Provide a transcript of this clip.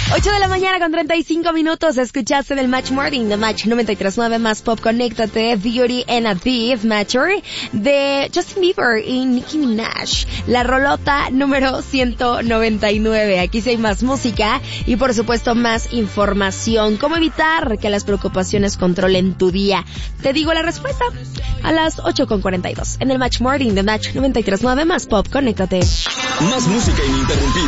8 de la mañana con 35 minutos. Escuchaste del Match Morning de Match 93.9 más Pop. Conéctate, Beauty and a Thief, Matcher de Justin Bieber y Nicki Minaj. La rolota número 199. Aquí sí hay más música y por supuesto más información. ¿Cómo evitar que las preocupaciones controlen tu día? Te digo la respuesta a las 8:42 en el Match Morning de Match 93.9 más Pop. Conéctate. Más música ininterrumpida.